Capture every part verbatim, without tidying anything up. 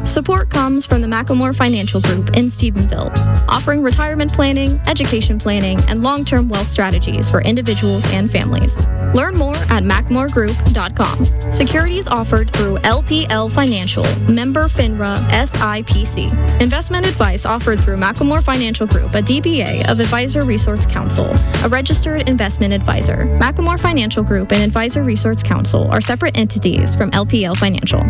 Support comes from the Macklemore Financial Group in Stephenville, offering retirement planning, education planning, and long-term wealth strategies for individuals and families. Learn more at macklemore group dot com. Securities offered through L P L Financial, member FINRA S I P C. Investment advice offered through Macklemore Financial Group, a D B A of Advisor Resource Council, a registered investment advisor. Macklemore Financial Group and Advisor Resource Council are separate entities from L P L Financial.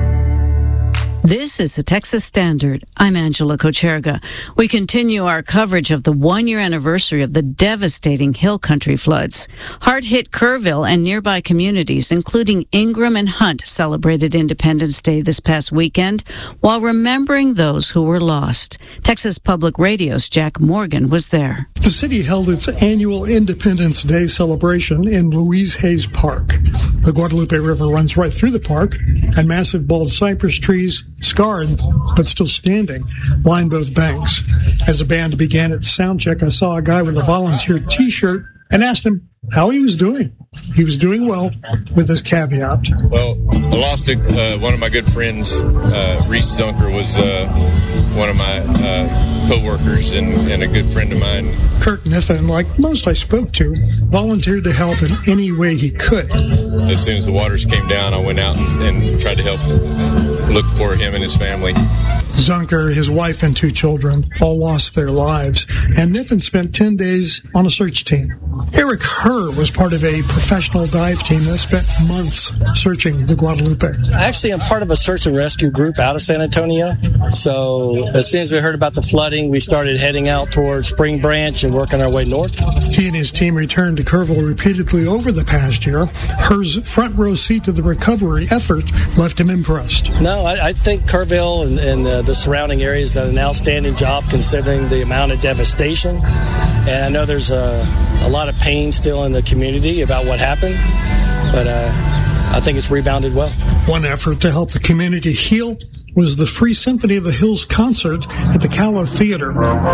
This is the Texas Standard. I'm Angela Kocherga. We continue our coverage of the one-year anniversary of the devastating Hill Country floods. Hard-hit Kerrville and nearby communities, including Ingram and Hunt, celebrated Independence Day this past weekend while remembering those who were lost. Texas Public Radio's Jack Morgan was there. The city held its annual Independence Day celebration in Louise Hayes Park. The Guadalupe River runs right through the park, and massive bald cypress trees, scarred but still standing, line both banks. As the band began its sound check, I saw a guy with a volunteer t-shirt and asked him how he was doing. He was doing well, with this caveat. Well, I lost a, uh, one of my good friends. Uh, Reese Zunker was uh, one of my uh, co-workers and, and a good friend of mine. Kirk Niffen, like most I spoke to, volunteered to help in any way he could. As soon as the waters came down, I went out and, and tried to help look for him and his family. Zunker, his wife, and two children all lost their lives, and Niffen spent ten days on a search team. Eric Herr was part of a professional dive team that spent months searching the Guadalupe. Actually, I'm part of a search and rescue group out of San Antonio. So as soon as we heard about the flooding, we started heading out towards Spring Branch and working our way north. He and his team returned to Kerrville repeatedly over the past year. Herr's front row seat to the recovery effort left him impressed. No, I, I think Kerrville and, and uh, the surrounding areas done an outstanding job considering the amount of devastation. And I know there's a, a lot of pain still in the community about what happened, but uh, I think it's rebounded well. One effort to help the community heal was the Free Symphony of the Hills concert at the Calla Theater.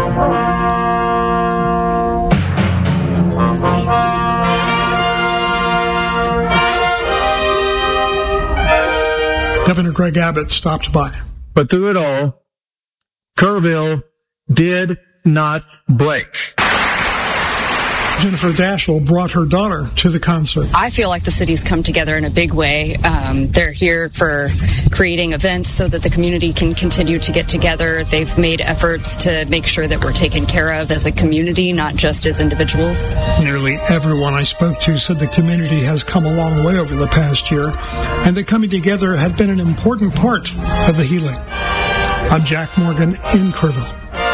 Governor Greg Abbott stopped by. But through it all, Kerrville did not break. Jennifer Dashel brought her daughter to the concert. I feel like the city's come together in a big way. Um, they're here for creating events so that the community can continue to get together. They've made efforts to make sure that we're taken care of as a community, not just as individuals. Nearly everyone I spoke to said the community has come a long way over the past year, and that coming together had been an important part of the healing. I'm Jack Morgan in Kerrville.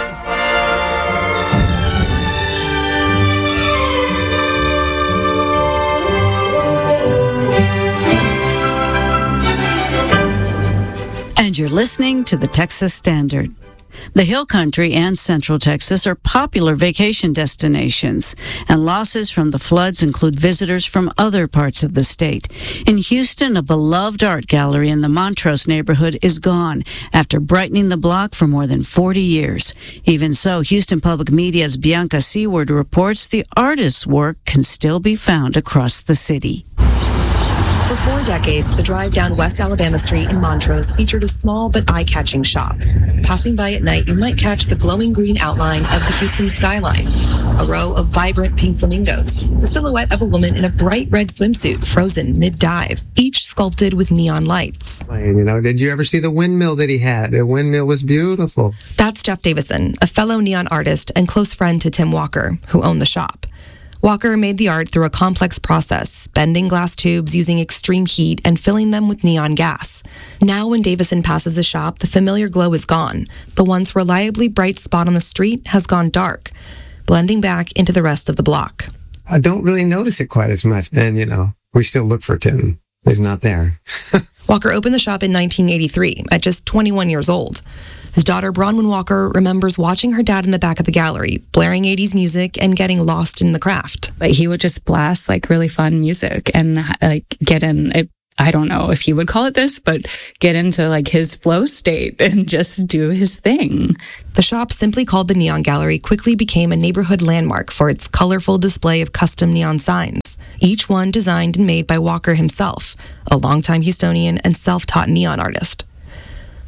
And you're listening to the Texas Standard. The Hill Country and Central Texas are popular vacation destinations, and losses from the floods include visitors from other parts of the state. In Houston, a beloved art gallery in the Montrose neighborhood is gone after brightening the block for more than forty years. Even so, Houston Public Media's Bianca Seward reports the artist's work can still be found across the city. For four decades, the drive down West Alabama Street in Montrose featured a small but eye-catching shop. Passing by at night, you might catch the glowing green outline of the Houston skyline, a row of vibrant pink flamingos, the silhouette of a woman in a bright red swimsuit frozen mid-dive, each sculpted with neon lights. And, you know, did you ever see the windmill that he had? The windmill was beautiful. That's Jeff Davison, a fellow neon artist and close friend to Tim Walker, who owned the shop. Walker made the art through a complex process, bending glass tubes using extreme heat and filling them with neon gas. Now when Davison passes the shop, the familiar glow is gone. The once reliably bright spot on the street has gone dark, blending back into the rest of the block. I don't really notice it quite as much. And, you know, we still look for Tim. He's not there. Walker opened the shop in nineteen eighty-three, at just twenty-one years old. His daughter, Bronwyn Walker, remembers watching her dad in the back of the gallery, blaring eighties music and getting lost in the craft. But he would just blast like really fun music and like get in, it, I don't know if he would call it this, but get into like his flow state and just do his thing. The shop, simply called the Neon Gallery, quickly became a neighborhood landmark for its colorful display of custom neon signs, each one designed and made by Walker himself, a longtime Houstonian and self-taught neon artist.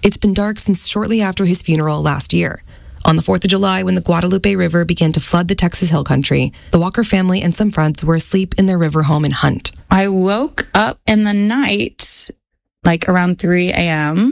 It's been dark since shortly after his funeral last year. On the fourth of July, when the Guadalupe River began to flood the Texas Hill Country, the Walker family and some friends were asleep in their river home in Hunt. I woke up in the night, like around three a.m.,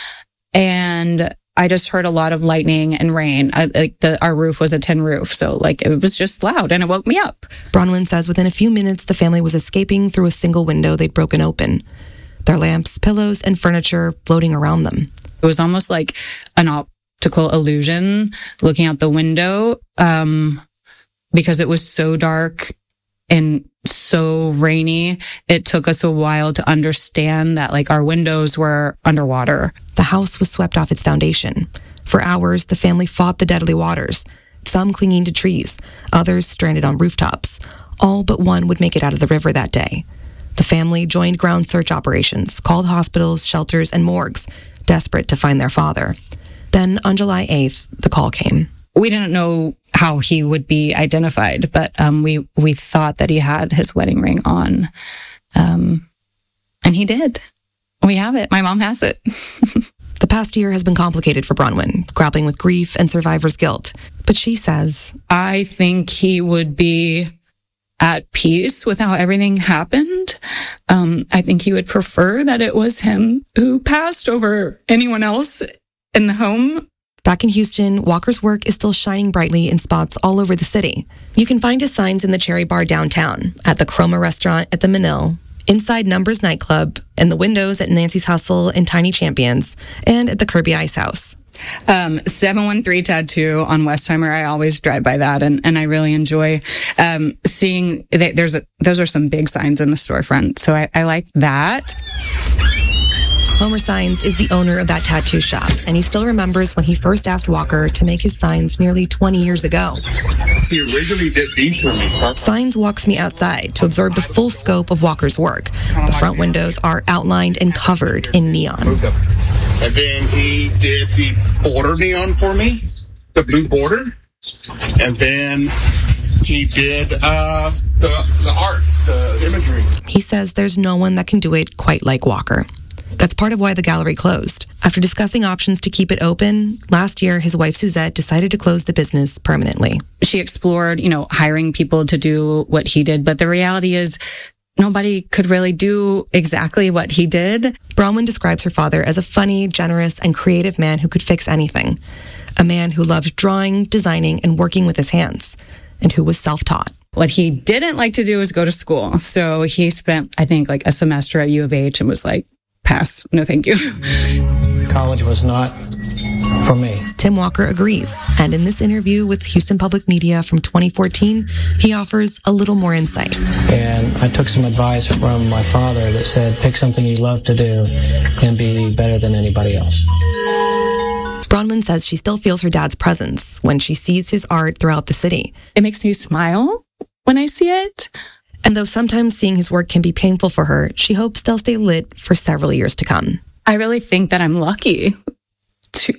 and I just heard a lot of lightning and rain. I, like the, our roof was a tin roof, so like it was just loud, and it woke me up. Bronwyn says within a few minutes, the family was escaping through a single window they'd broken open. Their lamps, pillows, and furniture floating around them. It was almost like an optical illusion looking out the window, um, because it was so dark and so rainy. It took us a while to understand that like our windows were underwater. The house was swept off its foundation. For hours, the family fought the deadly waters, some clinging to trees, others stranded on rooftops. All but one would make it out of the river that day. The family joined ground search operations, called hospitals, shelters, and morgues, desperate to find their father. Then, on July eighth, the call came. We didn't know how he would be identified, but um, we, we thought that he had his wedding ring on. Um, and he did. We have it. My mom has it. The past year has been complicated for Bronwyn, grappling with grief and survivor's guilt. But she says, I think he would be at peace with how everything happened. Um, I think he would prefer that it was him who passed over anyone else in the home. Back in Houston, Walker's work is still shining brightly in spots all over the city. You can find his signs in the Cherry Bar downtown, at the Chroma restaurant at the Manil, inside Numbers nightclub, and the windows at Nancy's Hustle and Tiny Champions, and at the Kirby Ice House. Um, seven one three Tattoo on Westheimer. I always drive by that, and, and I really enjoy um, seeing that there's a, those are some big signs in the storefront. So I, I like that. Homer Signs is the owner of that tattoo shop, and he still remembers when he first asked Walker to make his signs nearly twenty years ago. He originally did these for me. Signs walks me outside to absorb the full scope of Walker's work. The front windows are outlined and covered in neon. And then he did the border neon for me, the blue border. And then he did uh, the, the art, the imagery. He says there's no one that can do it quite like Walker. That's part of why the gallery closed. After discussing options to keep it open, last year his wife Suzette decided to close the business permanently. She explored, you know, hiring people to do what he did, but the reality is nobody could really do exactly what he did. Bronwyn describes her father as a funny, generous, and creative man who could fix anything. A man who loved drawing, designing, and working with his hands, and who was self-taught. What he didn't like to do was go to school. So he spent, I think, like a semester at U of H and was like, pass. No, thank you. College was not for me. Tim Walker agrees. And in this interview with Houston Public Media from twenty fourteen, he offers a little more insight. And I took some advice from my father that said, pick something you love to do and be better than anybody else. Bronwyn says she still feels her dad's presence when she sees his art throughout the city. It makes me smile when I see it. And though sometimes seeing his work can be painful for her, she hopes they'll stay lit for several years to come. I really think that I'm lucky to,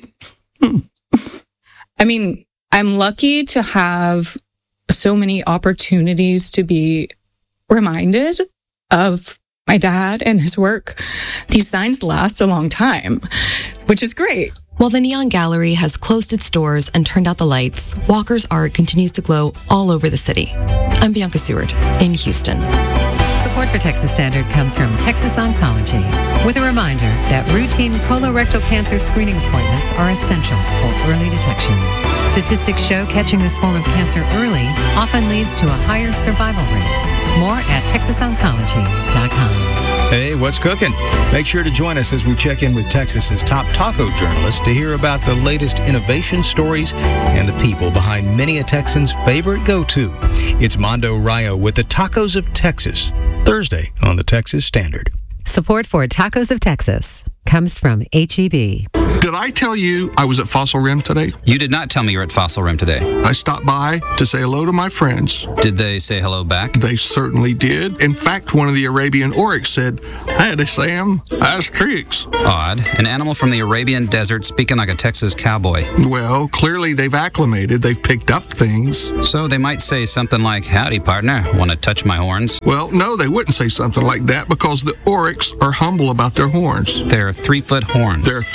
I mean, I'm lucky to have so many opportunities to be reminded of my dad and his work. These signs last a long time, which is great. While the Neon Gallery has closed its doors and turned out the lights, Walker's art continues to glow all over the city. I'm Bianca Seward in Houston. Support for Texas Standard comes from Texas Oncology, with a reminder that routine colorectal cancer screening appointments are essential for early detection. Statistics show catching this form of cancer early often leads to a higher survival rate. More at texas oncology dot com. Hey, what's cooking? Make sure to join us as we check in with Texas's top taco journalists to hear about the latest innovation stories and the people behind many a Texan's favorite go-to. It's Mondo Rayo with the Tacos of Texas, Thursday on the Texas Standard. Support for Tacos of Texas comes from H E B. Did I tell you I was at Fossil Rim today? You did not tell me you were at Fossil Rim today. I stopped by to say hello to my friends. Did they say hello back? They certainly did. In fact, one of the Arabian oryx said, "Howdy, Sam. How's tricks?" Odd. An animal from the Arabian desert speaking like a Texas cowboy. Well, clearly they've acclimated. They've picked up things. So they might say something like, "Howdy, partner. Want to touch my horns?" Well, no, they wouldn't say something like that because the oryx are humble about their horns. They're three-foot horns. They're three-foot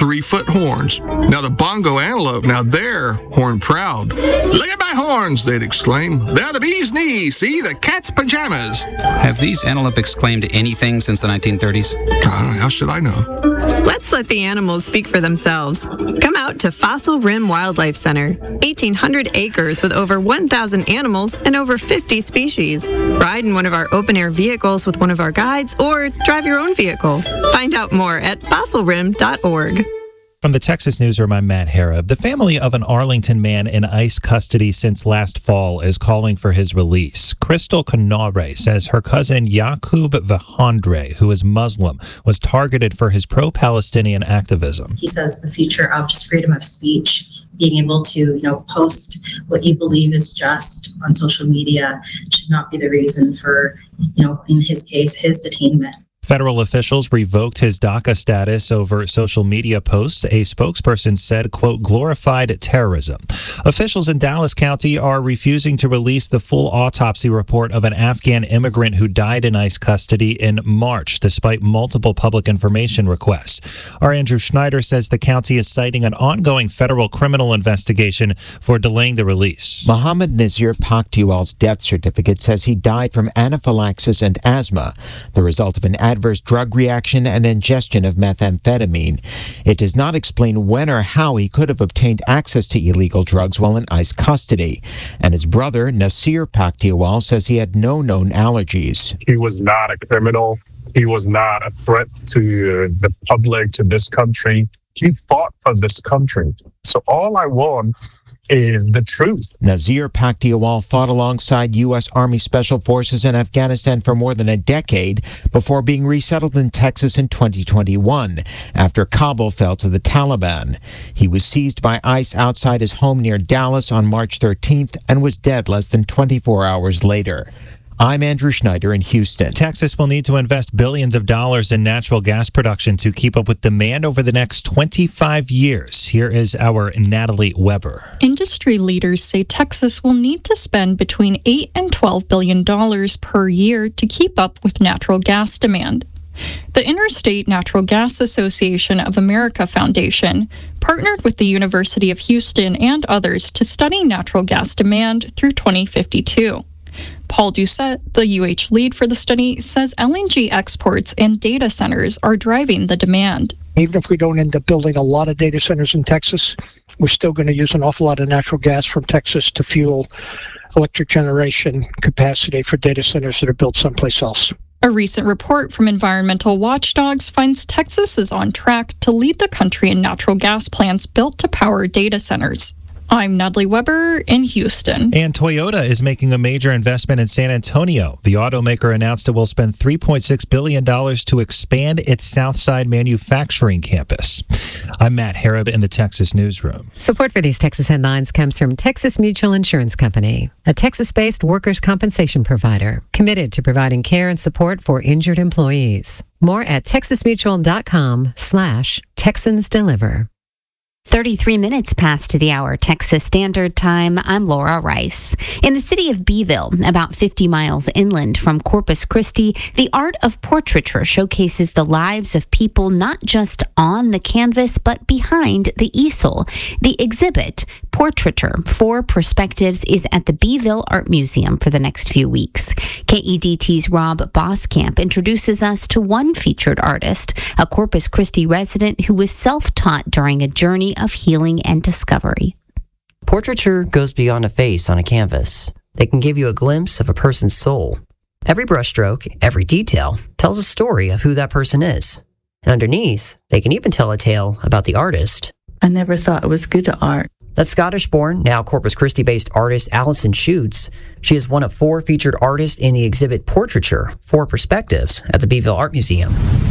set horns. Now the bongo antelope, now they're horn proud. Look at my horns, they'd exclaim. They're the bee's knees, see, the cat's pajamas. Have these antelope exclaimed anything since the nineteen thirties? Uh, how should I know? Let's let the animals speak for themselves. Come out to Fossil Rim Wildlife Center. eighteen hundred acres with over one thousand animals and over fifty species. Ride in one of our open-air vehicles with one of our guides or drive your own vehicle. Find out more at fossil rim dot org. From the Texas Newsroom, I'm Matt Harrop. The family of an Arlington man in ICE custody since last fall is calling for his release. Crystal Canare says her cousin Yaqub Vahandre, who is Muslim, was targeted for his pro-Palestinian activism. He says the future of just freedom of speech, being able to, you know, post what you believe is just on social media should not be the reason for, you know, in his case, his detainment. Federal officials revoked his DACA status over social media posts. A spokesperson said, quote, glorified terrorism. Officials in Dallas County are refusing to release the full autopsy report of an Afghan immigrant who died in ICE custody in March, despite multiple public information requests. Our Andrew Schneider says the county is citing an ongoing federal criminal investigation for delaying the release. Mohammed Nazir Pakhtiwal's death certificate says he died from anaphylaxis and asthma, the result of an adverse drug reaction and ingestion of methamphetamine. It does not explain when or how he could have obtained access to illegal drugs while in ICE custody. And his brother, Nasir Pakhtiwal, says he had no known allergies. He was not a criminal. He was not a threat to the public, to this country. He fought for this country. So all I want is the truth. Nazir Pakhtiwal fought alongside U S Army Special Forces in Afghanistan for more than a decade before being resettled in Texas in twenty twenty-one after Kabul fell to the Taliban. He was seized by ICE outside his home near Dallas on March thirteenth and was dead less than twenty-four hours later. I'm Andrew Schneider in Houston. Texas will need to invest billions of dollars in natural gas production to keep up with demand over the next twenty-five years. Here is our Natalie Weber. Industry leaders say Texas will need to spend between eight and twelve billion dollars per year to keep up with natural gas demand. The Interstate Natural Gas Association of America Foundation partnered with the University of Houston and others to study natural gas demand through twenty fifty-two. Paul Doucette, the U H lead for the study, says L N G exports and data centers are driving the demand. Even if we don't end up building a lot of data centers in Texas, we're still going to use an awful lot of natural gas from Texas to fuel electric generation capacity for data centers that are built someplace else. A recent report from environmental watchdogs finds Texas is on track to lead the country in natural gas plants built to power data centers. I'm Natalie Weber in Houston. And Toyota is making a major investment in San Antonio. The automaker announced it will spend three point six billion dollars to expand its Southside manufacturing campus. I'm Matt Harrop in the Texas Newsroom. Support for these Texas headlines comes from Texas Mutual Insurance Company, a Texas-based workers' compensation provider committed to providing care and support for injured employees. More at texasmutual.com slash Texans Deliver. thirty-three minutes past the hour, Texas Standard Time. I'm Laura Rice. In the city of Beeville, about fifty miles inland from Corpus Christi, the art of portraiture showcases the lives of people not just on the canvas, but behind the easel. The exhibit, Portraiture, Four Perspectives, is at the Beeville Art Museum for the next few weeks. K E D T's Rob Boskamp introduces us to one featured artist, a Corpus Christi resident who was self-taught during a journey of healing and discovery. Portraiture goes beyond a face on a canvas. They can give you a glimpse of a person's soul. Every brushstroke, every detail, tells a story of who that person is. And underneath, they can even tell a tale about the artist. I never thought it was good art. That's Scottish-born, now Corpus Christi-based artist Allison Schutz. She is one of four featured artists in the exhibit Portraiture, Four Perspectives, at the Beeville Art Museum.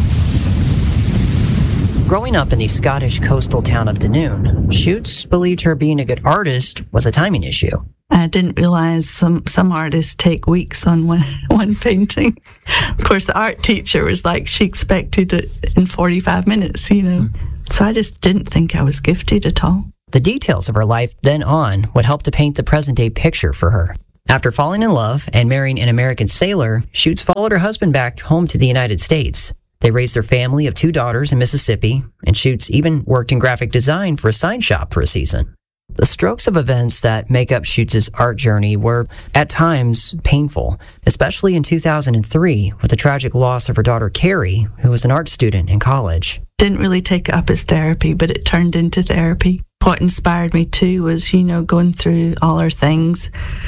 Growing up in the Scottish coastal town of Dunoon, Schutz believed her being a good artist was a timing issue. I didn't realize some, some artists take weeks on one, one painting. Of course, the art teacher was like, she expected it in forty-five minutes, you know. So I just didn't think I was gifted at all. The details of her life then on would help to paint the present-day picture for her. After falling in love and marrying an American sailor, Schutz followed her husband back home to the United States. They raised their family of two daughters in Mississippi, and Schutz even worked in graphic design for a sign shop for a season. The strokes of events that make up Schutz's art journey were, at times, painful, especially in two thousand three with the tragic loss of her daughter Carrie, who was an art student in college. Didn't really take it up as therapy, but it turned into therapy. What inspired me too was, you know, going through all her things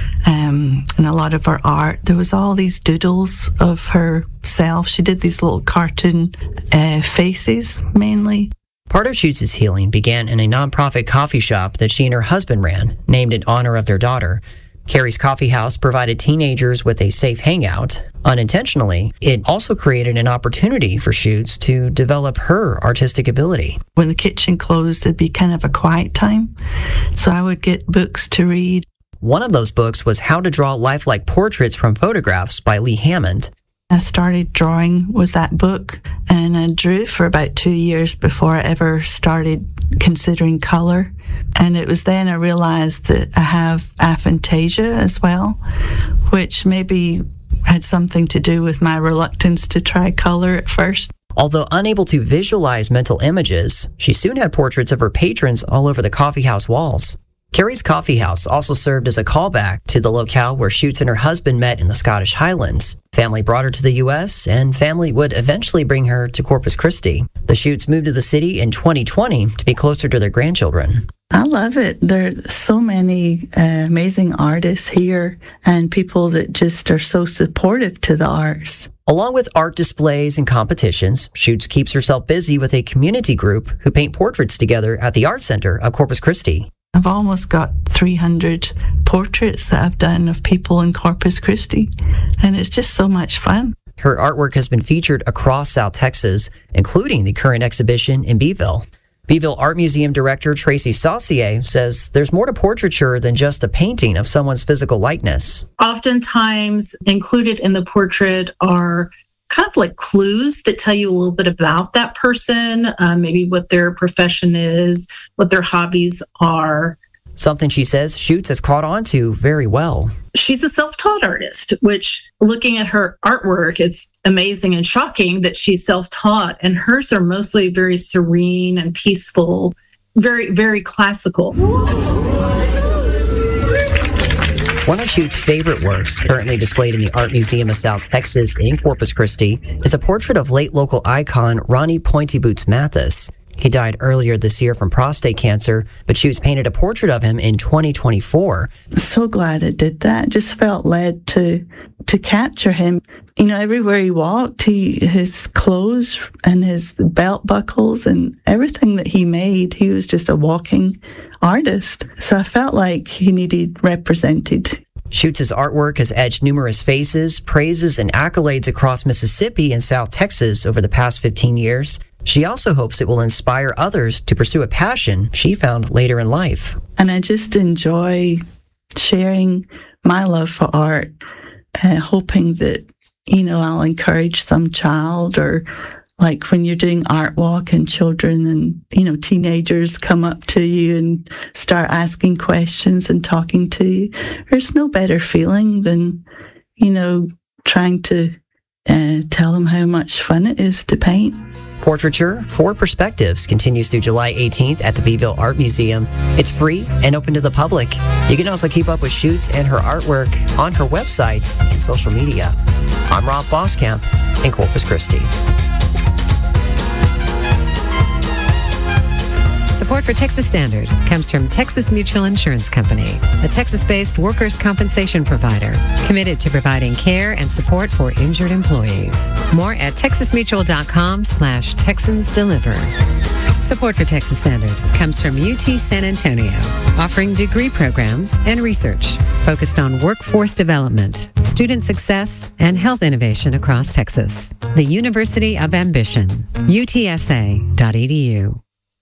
um, and a lot of her art. There was all these doodles of herself. She did these little cartoon uh, faces, mainly. Part of Schutz's healing began in a nonprofit coffee shop that she and her husband ran, named in honor of their daughter. Carrie's Coffee House provided teenagers with a safe hangout. Unintentionally, it also created an opportunity for Schutz to develop her artistic ability. When the kitchen closed, it'd be kind of a quiet time, so I would get books to read. One of those books was How to Draw Lifelike Portraits from Photographs by Lee Hammond. I started drawing with that book, and I drew for about two years before I ever started considering color. And it was then I realized that I have aphantasia as well, which maybe had something to do with my reluctance to try color at first. Although unable to visualize mental images, she soon had portraits of her patrons all over the coffee house walls. Carrie's Coffee House also served as a callback to the locale where Schutz and her husband met in the Scottish Highlands. Family brought her to the U S, and family would eventually bring her to Corpus Christi. The Schutz moved to the city in twenty twenty to be closer to their grandchildren. I love it. There are so many uh, amazing artists here and people that just are so supportive to the arts. Along with art displays and competitions, Schutz keeps herself busy with a community group who paint portraits together at the Art Center of Corpus Christi. I've almost got three hundred portraits that I've done of people in Corpus Christi, and it's just so much fun. Her artwork has been featured across South Texas, including the current exhibition in Beeville. Beeville Art Museum Director Tracy Saucier says there's more to portraiture than just a painting of someone's physical likeness. Oftentimes included in the portrait are kind of like clues that tell you a little bit about that person, uh, maybe what their profession is, what their hobbies are. Something she says Schutz has caught on to very well. She's a self-taught artist, which looking at her artwork, it's amazing and shocking that she's self-taught, and hers are mostly very serene and peaceful, very, very classical. One of Schutz's favorite works, currently displayed in the Art Museum of South Texas in Corpus Christi, is a portrait of late local icon Ronnie Pointy Boots Mathis. He died earlier this year from prostate cancer, but Schutz painted a portrait of him in twenty twenty-four. So glad I did that. Just felt led to to capture him. You know, everywhere he walked, he his clothes and his belt buckles and everything that he made, he was just a walking artist. So I felt like he needed represented. Schutz's artwork has edged numerous faces, praises, and accolades across Mississippi and South Texas over the past fifteen years. She also hopes it will inspire others to pursue a passion she found later in life. And I just enjoy sharing my love for art, uh, hoping that, you know, I'll encourage some child, or like when you're doing art walk and children and, you know, teenagers come up to you and start asking questions and talking to you. There's no better feeling than, you know, trying to uh, tell them how much fun it is to paint. Portraiture for Perspectives continues through July eighteenth at the Beeville Art Museum. It's free and open to the public. You can also keep up with Schutz and her artwork on her website and social media. I'm Rob Boskamp in Corpus Christi. Support for Texas Standard comes from Texas Mutual Insurance Company, a Texas-based workers' compensation provider committed to providing care and support for injured employees. More at texasmutual.com slash Texans Deliver. Support for Texas Standard comes from U T San Antonio, offering degree programs and research focused on workforce development, student success, and health innovation across Texas. The University of Ambition, U T S A dot E D U.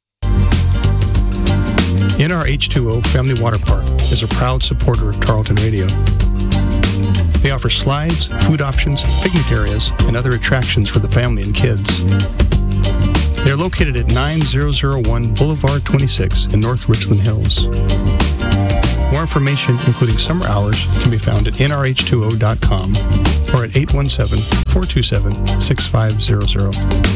N R H two O Family Water Park is a proud supporter of Tarleton Radio. They offer slides, food options, picnic areas, and other attractions for the family and kids. They are located at nine thousand one Boulevard twenty-six in North Richland Hills. More information, including summer hours, can be found at N R H two O dot com or at eight one seven, four two seven, six five zero zero.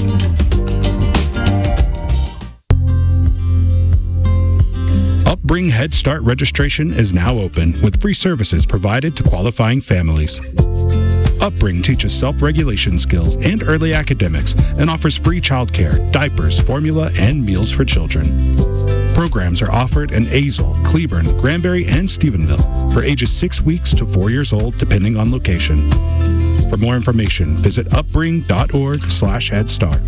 Upbring Head Start registration is now open with free services provided to qualifying families. Upbring teaches self-regulation skills and early academics and offers free childcare, diapers, formula, and meals for children. Programs are offered in Azle, Cleburne, Granbury, and Stephenville for ages six weeks to four years old, depending on location. For more information, visit upbring.org slash Head Start.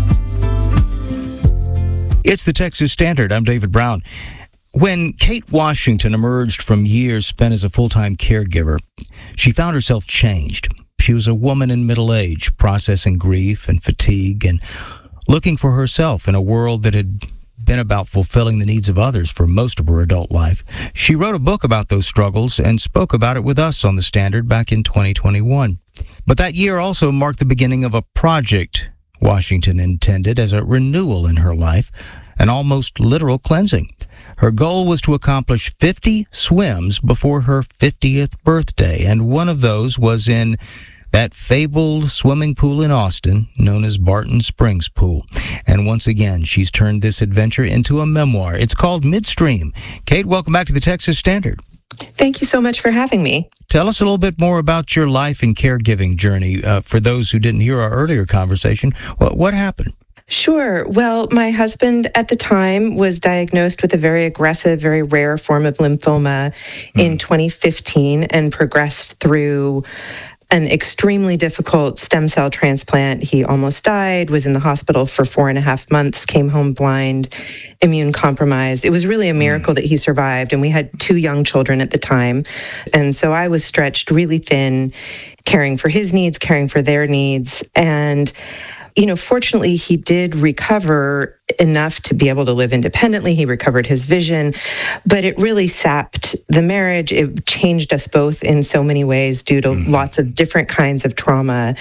It's the Texas Standard. I'm David Brown. When Kate Washington emerged from years spent as a full-time caregiver, she found herself changed. She was a woman in middle age, processing grief and fatigue and looking for herself in a world that had been about fulfilling the needs of others for most of her adult life. She wrote a book about those struggles and spoke about it with us on the Standard back in twenty twenty-one. But that year also marked the beginning of a project Washington intended as a renewal in her life, an almost literal cleansing. Her goal was to accomplish fifty swims before her fiftieth birthday, and one of those was in that fabled swimming pool in Austin known as Barton Springs Pool. And once again, she's turned this adventure into a memoir. It's called Midstream. Kate, welcome back to the Texas Standard. Thank you so much for having me. Tell us a little bit more about your life and caregiving journey. Uh, for those who didn't hear our earlier conversation, what, what happened? Sure. Well, my husband at the time was diagnosed with a very aggressive, very rare form of lymphoma mm. in twenty fifteen and progressed through an extremely difficult stem cell transplant. He almost died, was in the hospital for four and a half months, came home blind, immune compromised. It was really a miracle mm. that he survived. And we had two young children at the time. And so I was stretched really thin, caring for his needs, caring for their needs. And you know, fortunately, he did recover enough to be able to live independently. He recovered his vision, but it really sapped the marriage. It changed us both in so many ways due to mm-hmm. lots of different kinds of trauma.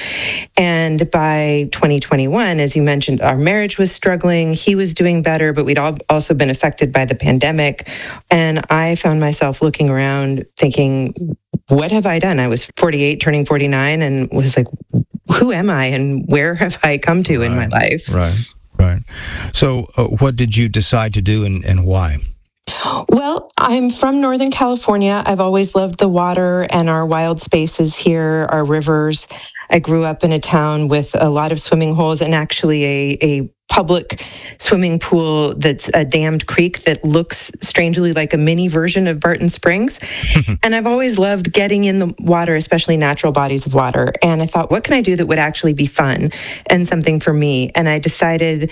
And by twenty twenty-one, as you mentioned, our marriage was struggling. He was doing better, but we'd all also been affected by the pandemic. And I found myself looking around thinking, what have I done? I was forty-eight, turning forty-nine, and was like, who am I and where have I come to right, in my life? Right, right. So uh, what did you decide to do and, and why? Well, I'm from Northern California. I've always loved the water and our wild spaces here, our rivers. I grew up in a town with a lot of swimming holes and actually a, a public swimming pool that's a dammed creek that looks strangely like a mini version of Barton Springs. And I've always loved getting in the water, especially natural bodies of water. And I thought, what can I do that would actually be fun and something for me? And I decided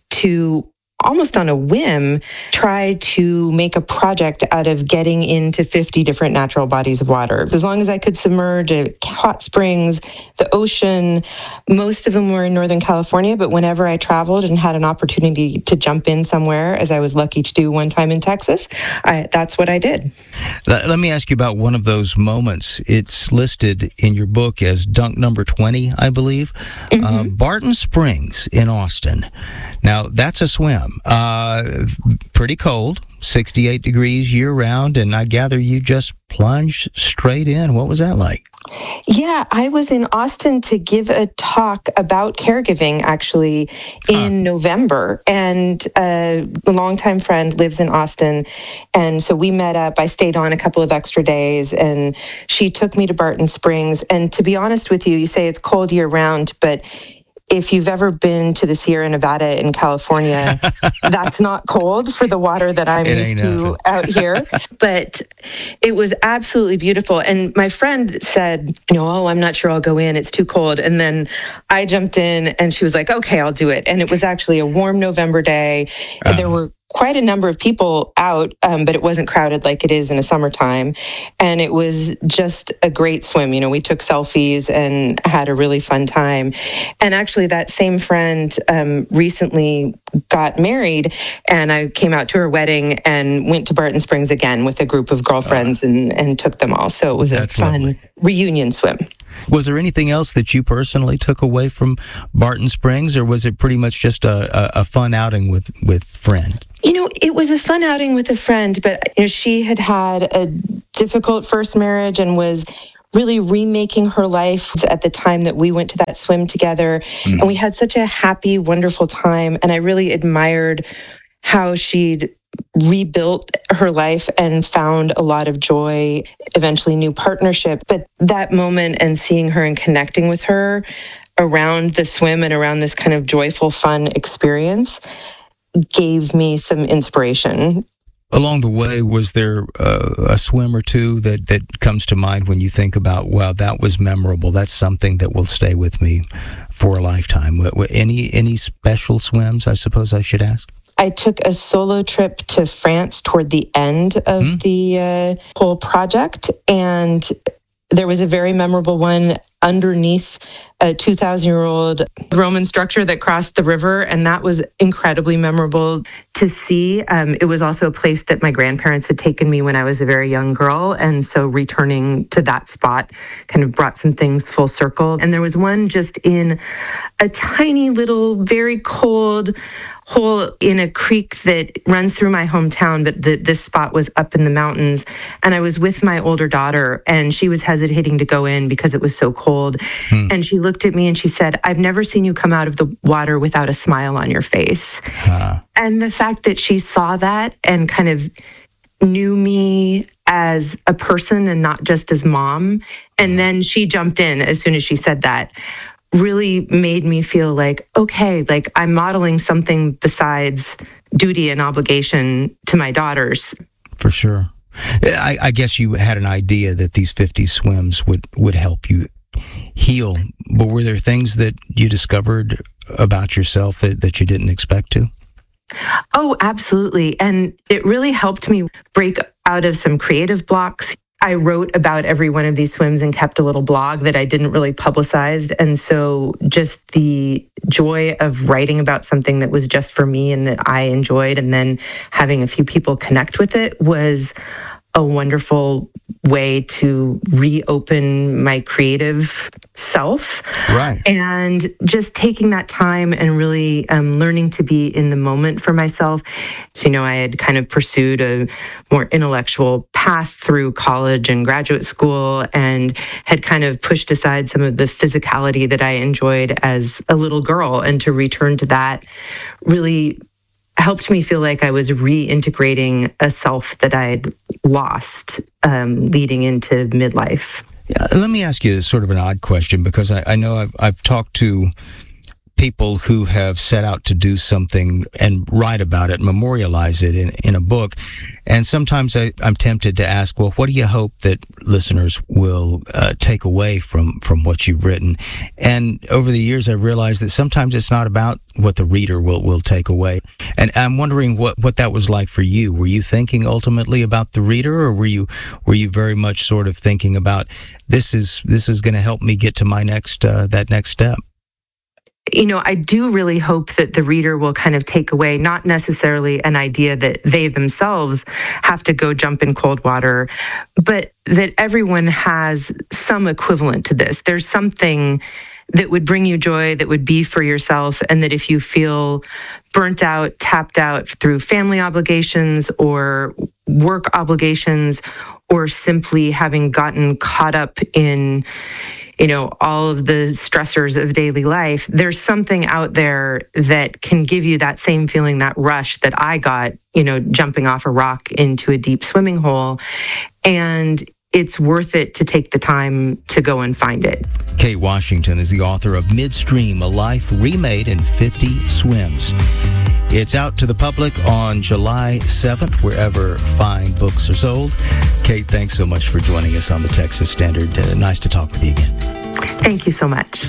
to almost on a whim, try to make a project out of getting into fifty different natural bodies of water. As long as I could submerge a hot springs, the ocean, most of them were in Northern California, but whenever I traveled and had an opportunity to jump in somewhere, as I was lucky to do one time in Texas, I, that's what I did. Let, let me ask you about one of those moments. It's listed in your book as dunk number twenty, I believe. Mm-hmm. Uh, Barton Springs in Austin. Now, that's a swim. Uh, pretty cold, sixty-eight degrees year-round, and I gather you just plunged straight in. What was that like? Yeah, I was in Austin to give a talk about caregiving, actually, in huh. November. And uh, a longtime friend lives in Austin. And so we met up. I stayed on a couple of extra days, and she took me to Barton Springs. And to be honest with you, you say it's cold year-round, but if you've ever been to the Sierra Nevada in California, that's not cold for the water that I'm it used to nothing. out here. But it was absolutely beautiful. And my friend said, you know, oh, I'm not sure I'll go in. It's too cold. And then I jumped in and she was like, okay, I'll do it. And it was actually a warm November day. Uh-huh. There were quite a number of people out, um, but it wasn't crowded like it is in the summertime. And it was just a great swim. You know, we took selfies and had a really fun time. And actually that same friend um, recently got married, and I came out to her wedding and went to Barton Springs again with a group of girlfriends uh, and, and took them all. So it was a fun lovely. reunion swim. Was there anything else that you personally took away from Barton Springs, or was it pretty much just a, a, a fun outing with, with friends? You know, it was a fun outing with a friend, but you know, she had had a difficult first marriage and was really remaking her life at the time that we went to that swim together. Mm. And we had such a happy, wonderful time. And I really admired how she'd rebuilt her life and found a lot of joy, eventually new partnership. But that moment and seeing her and connecting with her around the swim and around this kind of joyful, fun experience gave me some inspiration. Along the way, was there uh, a swim or two that, that comes to mind when you think about, wow, that was memorable. That's something that will stay with me for a lifetime. Any any special swims, I suppose I should ask? I took a solo trip to France toward the end of mm. the uh, whole project, and there was a very memorable one underneath a two thousand year old Roman structure that crossed the river. And that was incredibly memorable to see. Um, it was also a place that my grandparents had taken me when I was a very young girl. And so returning to that spot kind of brought some things full circle. And there was one just in a tiny little, very cold hole in a creek that runs through my hometown, but the, this spot was up in the mountains. And I was with my older daughter, and she was hesitating to go in because it was so cold. Hmm. And she looked at me and she said, "I've never seen you come out of the water without a smile on your face." Huh. And the fact that she saw that and kind of knew me as a person and not just as mom, and then she jumped in as soon as she said that, really made me feel like, okay, like I'm modeling something besides duty and obligation to my daughters. For sure. I, I guess you had an idea that these fifty swims would, would help you heal, but were there things that you discovered about yourself that, that you didn't expect to? Oh, absolutely. And it really helped me break out of some creative blocks. I wrote about every one of these swims and kept a little blog that I didn't really publicize. And so just the joy of writing about something that was just for me and that I enjoyed, and then having a few people connect with it, was a wonderful way to reopen my creative self. Right. And just taking that time and really um, learning to be in the moment for myself. So, you know, I had kind of pursued a more intellectual path through college and graduate school, and had kind of pushed aside some of the physicality that I enjoyed as a little girl. And to return to that really helped me feel like I was reintegrating a self that I'd lost um, leading into midlife. Yeah, let me ask you sort of an odd question, because I, I know I've, I've talked to people who have set out to do something and write about it, memorialize it in, in a book. And sometimes I, I'm tempted to ask, well, what do you hope that listeners will uh, take away from, from what you've written? And over the years, I've realized that sometimes it's not about what the reader will, will take away. And I'm wondering what, what that was like for you. Were you thinking ultimately about the reader, or were you were you very much sort of thinking about this is this is going to help me get to my next uh, that next step? You know, I do really hope that the reader will kind of take away not necessarily an idea that they themselves have to go jump in cold water, but that everyone has some equivalent to this. There's something that would bring you joy, that would be for yourself, and that if you feel burnt out, tapped out through family obligations or work obligations, or simply having gotten caught up in, you know, all of the stressors of daily life, there's something out there that can give you that same feeling, that rush that I got, you know, jumping off a rock into a deep swimming hole. And it's worth it to take the time to go and find it. Kate Washington is the author of Midstream, A Life Remade in fifty Swims. It's out to the public on July seventh, wherever fine books are sold. Kate, thanks so much for joining us on the Texas Standard. Uh, nice to talk with you again. Thank you so much.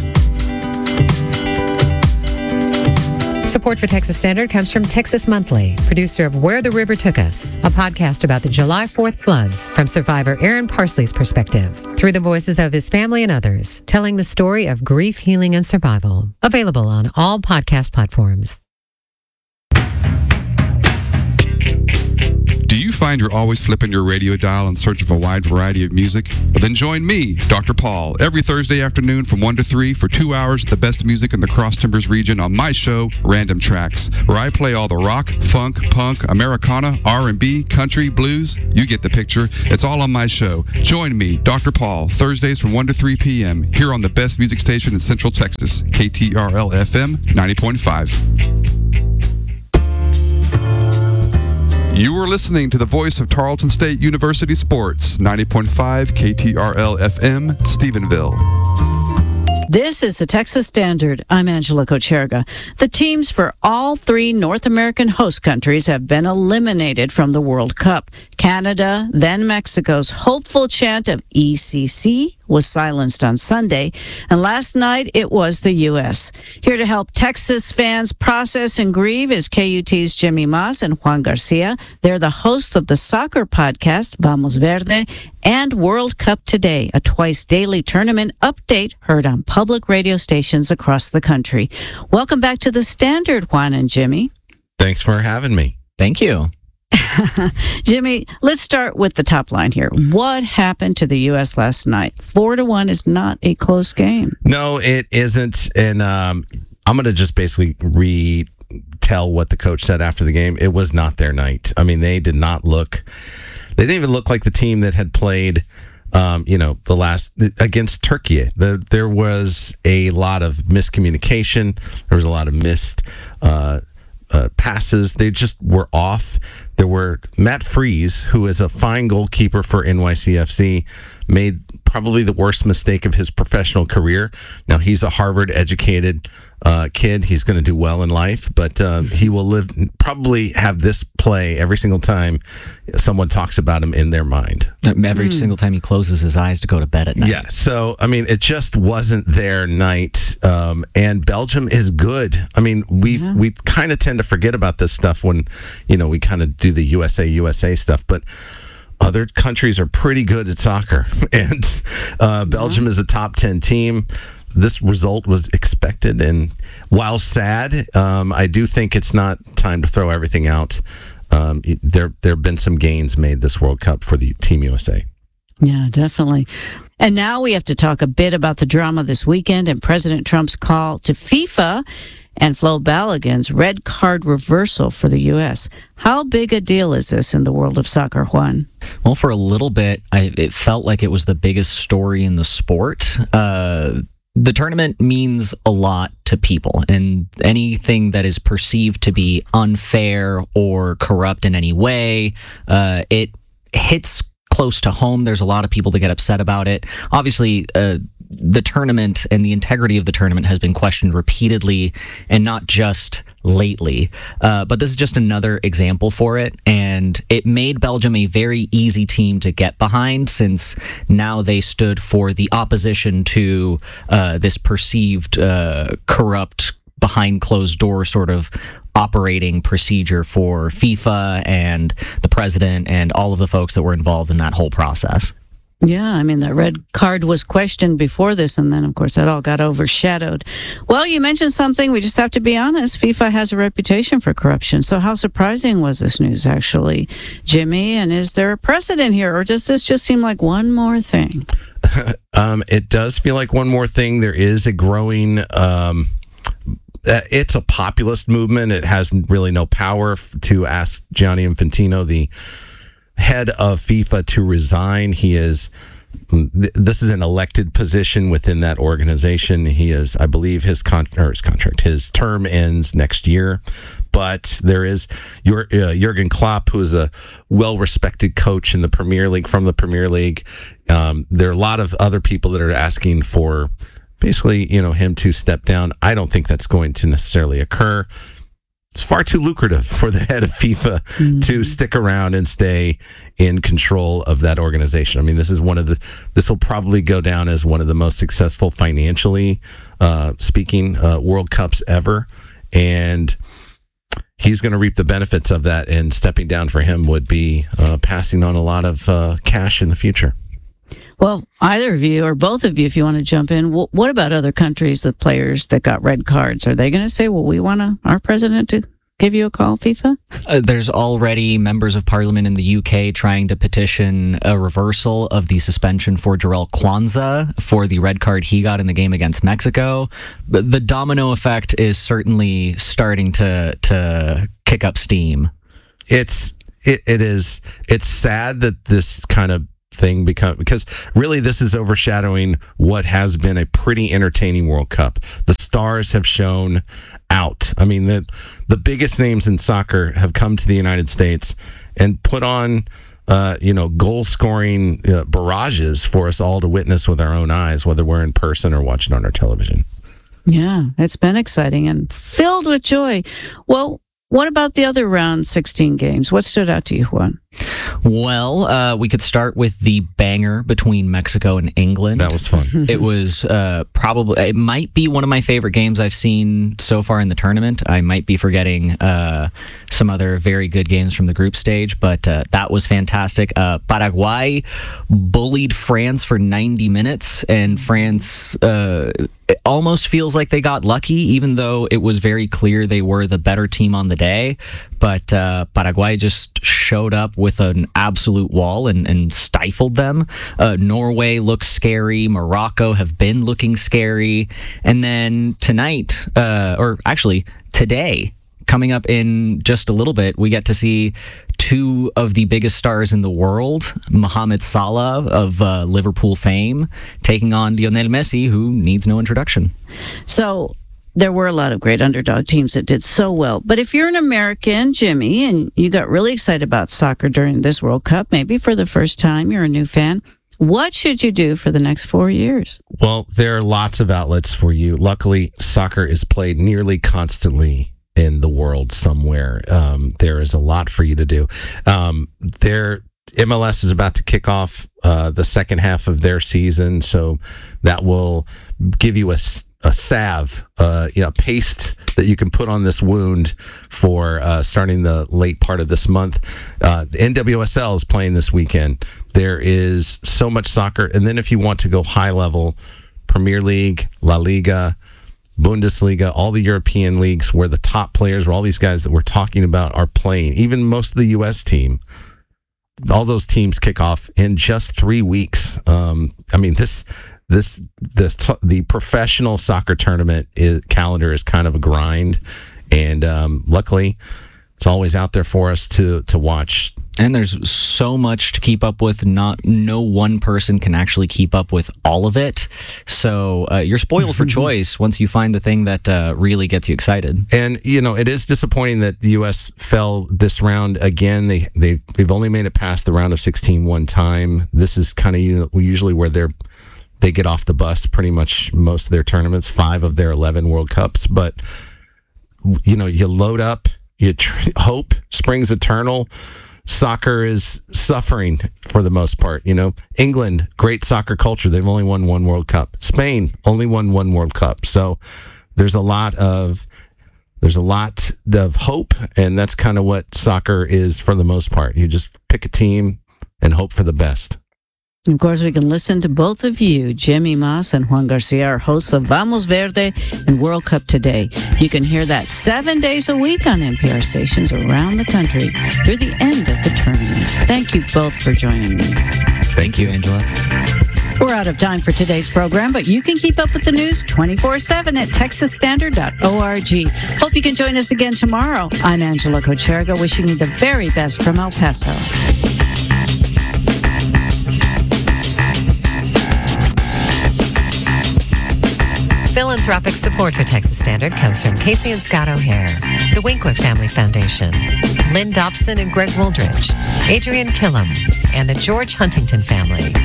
Support for Texas Standard comes from Texas Monthly, producer of Where the River Took Us, a podcast about the July fourth floods from survivor Aaron Parsley's perspective, through the voices of his family and others, telling the story of grief, healing, and survival. Available on all podcast platforms. Do you find you're always flipping your radio dial in search of a wide variety of music? Well, then join me, Doctor Paul, every Thursday afternoon from one to three for two hours of the best music in the Cross Timbers region on my show, Random Tracks, where I play all the rock, funk, punk, Americana, R and B, country, blues. You get the picture. It's all on my show. Join me, Doctor Paul, Thursdays from one to three p.m. here on the best music station in Central Texas, K T R L F M ninety point five. You are listening to the voice of Tarleton State University Sports, ninety point five K T R L F M, Stephenville. This is the Texas Standard. I'm Angela Kocherga. The teams for all three North American host countries have been eliminated from the World Cup. Canada, then Mexico's hopeful chant of E C C was silenced on Sunday, and last night it was the U S. Here to help Texas fans process and grieve is K U T's Jimmy Mas and Juan Garcia. They're the hosts of the soccer podcast Vamos Verde and World Cup Today, a twice-daily tournament update heard on public radio stations across the country. Welcome back to the Standard, Juan and Jimmy. Thanks for having me. Thank you. Jimmy, let's start with the top line here. What happened to the U S last night? Four to one is not a close game. No, it isn't. And um, I'm going to just basically retell what the coach said after the game. It was not their night. I mean, they did not look, they didn't even look like the team that had played, um, you know, the last, against Turkey. The, there was a lot of miscommunication. There was a lot of missed uh Uh, passes. They just were off. There were Matt Freese, who is a fine goalkeeper for N Y C F C, made probably the worst mistake of his professional career. Now, he's a Harvard-educated uh, kid. He's going to do well in life, but uh, he will live probably have this play every single time someone talks about him in their mind. Every mm. single time he closes his eyes to go to bed at night. Yeah, so, I mean, it just wasn't their night. Um, and Belgium is good. I mean, we yeah. we kind of tend to forget about this stuff when, you know, we kind of do the U S A, U S A stuff, but other countries are pretty good at soccer. And uh, Belgium yeah. is a top ten team. This result was expected, and while sad, um, I do think it's not time to throw everything out. Um, there, there have been some gains made this World Cup for the Team U S A. Yeah, definitely. And now we have to talk a bit about the drama this weekend and President Trump's call to FIFA and Flo Balogun's red card reversal for the U S. How big a deal is this in the world of soccer, Juan? Well, for a little bit, I, it felt like it was the biggest story in the sport. Uh, the tournament means a lot to people, and anything that is perceived to be unfair or corrupt in any way, uh, it hits close to home. There's a lot of people that get upset about it. Obviously, uh, the tournament and the integrity of the tournament has been questioned repeatedly, and not just lately. Uh, but this is just another example for it, and it made Belgium a very easy team to get behind, since now they stood for the opposition to uh, this perceived uh, corrupt, behind closed door sort of operating procedure for FIFA and the president and all of the folks that were involved in that whole process. Yeah, I mean, the red card was questioned before this, and then, of course, that all got overshadowed. Well, you mentioned something. We just have to be honest. FIFA has a reputation for corruption. So how surprising was this news, actually, Jimmy? And is there a precedent here, or does this just seem like one more thing? um, it does feel like one more thing. There is a growing... Um Uh, it's a populist movement. It has really no power f- to ask Gianni Infantino, the head of FIFA, to resign. He is, th- this is an elected position within that organization. He is, I believe, his, con- or his contract, his term ends next year. But there is Jur- uh, Jurgen Klopp, who is a well-respected coach in the Premier League, from the Premier League. Um, there are a lot of other people that are asking for basically, you know, him to step down. I don't think that's going to necessarily occur. It's far too lucrative for the head of FIFA mm-hmm. to stick around and stay in control of that organization. I mean, this is one of the, this will probably go down as one of the most successful financially uh, speaking uh, World Cups ever. And he's going to reap the benefits of that. And stepping down for him would be uh, passing on a lot of uh, cash in the future. Well, either of you or both of you, if you want to jump in, what about other countries, the players that got red cards? Are they going to say, well, we want to, our president to give you a call, FIFA? Uh, there's already members of parliament in the U K trying to petition a reversal of the suspension for Jarrell Kwanzaa for the red card he got in the game against Mexico. But the domino effect is certainly starting to to kick up steam. It's it, it is it's sad that this kind of thing become because really this is overshadowing what has been a pretty entertaining World Cup. The stars have shown out. I mean, the the biggest names in soccer have come to the United States and put on uh, you know, goal scoring uh, barrages for us all to witness with our own eyes, whether we're in person or watching on our television. Yeah, it's been exciting and filled with joy. Well, what about the other round sixteen games? What stood out to you, Juan? Well, uh, we could start with the banger between Mexico and England. That was fun. It was uh, probably, it might be one of my favorite games I've seen so far in the tournament. I might be forgetting uh, some other very good games from the group stage, but uh, that was fantastic. Uh, Paraguay bullied France for ninety minutes, and France uh, it almost feels like they got lucky, even though it was very clear they were the better team on the day. But uh, Paraguay just showed up with an absolute wall and, and stifled them. Uh, Norway looks scary. Morocco have been looking scary. And then tonight, uh, or actually today, coming up in just a little bit, we get to see two of the biggest stars in the world, Mohamed Salah of uh, Liverpool fame, taking on Lionel Messi, who needs no introduction. So there were a lot of great underdog teams that did so well. But if you're an American, Jimmy, and you got really excited about soccer during this World Cup, maybe for the first time, you're a new fan, what should you do for the next four years? Well, there are lots of outlets for you. Luckily, soccer is played nearly constantly in the world somewhere. Um, there is a lot for you to do. Um, there, M L S is about to kick off uh, the second half of their season, so that will give you a a salve, uh, you know, paste that you can put on this wound for uh, starting the late part of this month. Uh, the N W S L is playing this weekend. There is so much soccer. And then if you want to go high level, Premier League, La Liga, Bundesliga, all the European leagues where the top players, where all these guys that we're talking about are playing, even most of the U S team, all those teams kick off in just three weeks. Um, I mean, this... This this the professional soccer tournament is, calendar is kind of a grind, and um, luckily, it's always out there for us to to watch. And there's so much to keep up with. Not no one person can actually keep up with all of it. So uh, you're spoiled for choice once you find the thing that uh, really gets you excited. And you know, it is disappointing that the U S fell this round again. They they they've only made it past the round of sixteen one time. This is kind of you know, usually where they're. They get off the bus pretty much most of their tournaments, five of their eleven World Cups. But, you know, you load up, you tr- hope springs eternal. Soccer is suffering for the most part. You know, England, great soccer culture. They've only won one World Cup. Spain only won one World Cup. So there's a lot of there's a lot of hope, and that's kind of what soccer is for the most part. You just pick a team and hope for the best. Of course, we can listen to both of you, Jimmy Mas and Juan Garcia, our hosts of Vamos Verde and World Cup Today. You can hear that seven days a week on N P R stations around the country through the end of the tournament. Thank you both for joining me. Thank you, Angela. We're out of time for today's program, but you can keep up with the news twenty-four seven at texas standard dot org. Hope you can join us again tomorrow. I'm Angela Kocherga, wishing you the very best from El Paso. Philanthropic support for Texas Standard comes from Casey and Scott O'Hare, the Winkler Family Foundation, Lynn Dobson and Greg Wooldridge, Adrian Killam, and the George Huntington family.